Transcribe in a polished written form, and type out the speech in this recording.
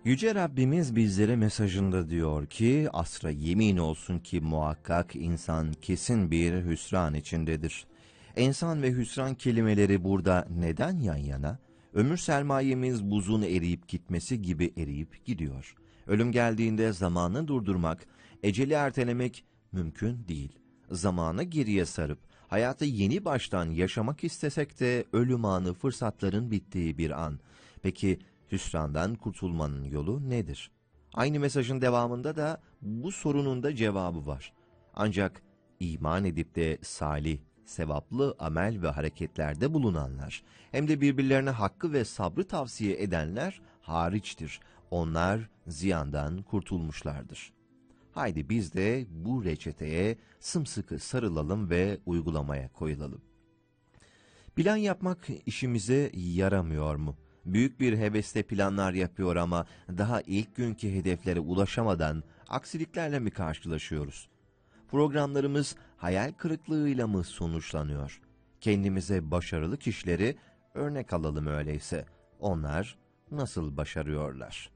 Yüce Rabbimiz bizlere mesajında diyor ki, asra yemin olsun ki muhakkak insan kesin bir hüsran içindedir. İnsan ve hüsran kelimeleri burada neden yan yana? Ömür sermayemiz buzun eriyip gitmesi gibi eriyip gidiyor. Ölüm geldiğinde zamanı durdurmak, eceli ertelemek mümkün değil. Zamanı geriye sarıp, hayatı yeni baştan yaşamak istesek de ölüm anı fırsatların bittiği bir an. Peki, hüsrandan kurtulmanın yolu nedir? Aynı mesajın devamında da bu sorunun da cevabı var. Ancak iman edip de salih, sevaplı amel ve hareketlerde bulunanlar, hem de birbirlerine hakkı ve sabrı tavsiye edenler hariçtir. Onlar ziyandan kurtulmuşlardır. Haydi biz de bu reçeteye sımsıkı sarılalım ve uygulamaya koyulalım. Plan yapmak işimize yaramıyor mu? Büyük bir hevesle planlar yapıyor ama daha ilk günkü hedeflere ulaşamadan aksiliklerle mi karşılaşıyoruz? Programlarımız hayal kırıklığıyla mı sonuçlanıyor? Kendimize başarılı kişileri örnek alalım öyleyse. Onlar nasıl başarıyorlar?